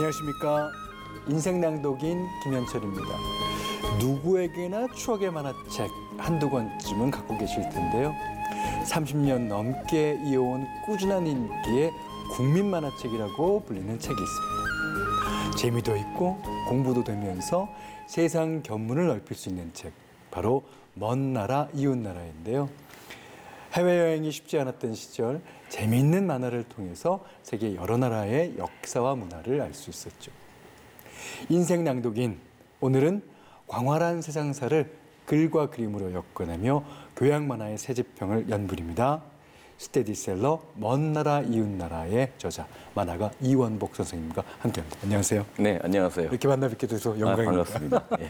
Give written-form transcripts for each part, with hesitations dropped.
안녕하십니까. 인생낭독인 김현철입니다. 누구에게나 추억의 만화책 한두 권쯤은 갖고 계실 텐데요. 30년 넘게 이어온 꾸준한 인기의 국민 만화책이라고 불리는 책이 있습니다. 재미도 있고 공부도 되면서 세상 견문을 넓힐 수 있는 책, 바로 먼 나라 이웃나라인데요. 해외여행이 쉽지 않았던 시절 재미있는 만화를 통해서 세계 여러 나라의 역사와 문화를 알 수 있었죠. 인생 낭독인, 오늘은 광활한 세상사를 글과 그림으로 엮어내며 교양 만화의 새 지평을 연불입니다. 스테디셀러 먼 나라 이웃나라의 저자 만화가 이원복 선생님과 함께합니다. 안녕하세요. 네, 안녕하세요. 이렇게 만나 뵙게 돼서 영광입니다. 반갑습니다. 예.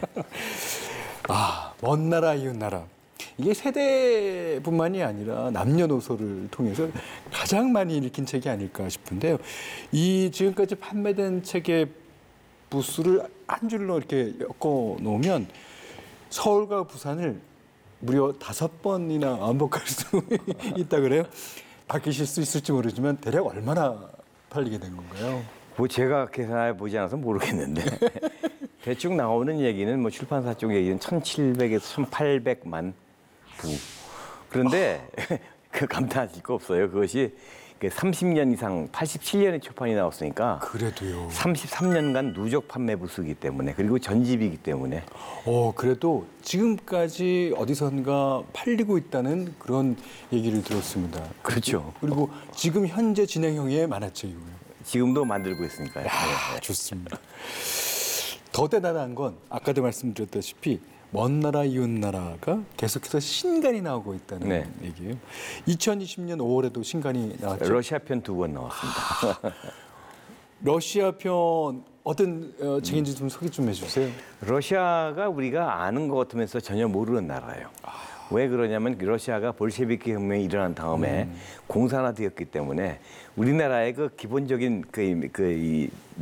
먼 나라 이웃나라. 이게 세대뿐만이 아니라 남녀노소를 통해서 가장 많이 읽힌 책이 아닐까 싶은데요. 이 지금까지 판매된 책의 부수를 한 줄로 이렇게 엮어 놓으면 서울과 부산을 무려 5번이나 왕복할 수 있다 그래요. 바뀌실 수 있을지 모르지만 대략 얼마나 팔리게 된 건가요? 뭐 제가 계산해 보지 않아서 모르겠는데 대충 나오는 얘기는 뭐 출판사 쪽 얘기는 1,700에서 1,800만 부. 그런데 그 감탄하실 거 없어요. 그것이 30년 이상 87년에 출판이 나왔으니까 그래도요. 33년간 누적 판매 부수이기 때문에, 그리고 전집이기 때문에. 그래도 지금까지 어디선가 팔리고 있다는 그런 얘기를 들었습니다. 그렇죠. 그리고 지금 현재 진행형의 만화책이고요. 지금도 만들고 있으니까요. 네. 좋습니다. 더 대단한 건 아까도 말씀드렸다시피 먼 나라 이웃 나라가 계속해서 신간이 나오고 있다는 네. 얘기예요. 2020년 5월에도 신간이 나왔죠. 러시아 편 2권 나왔습니다. 러시아 편 어떤 책인지 좀 소개 좀 해주세요. 러시아가 우리가 아는 것 같으면서 전혀 모르는 나라예요. 왜 그러냐면 러시아가 볼셰비키 혁명이 일어난 다음에 공산화되었기 때문에 우리나라의 그 기본적인 이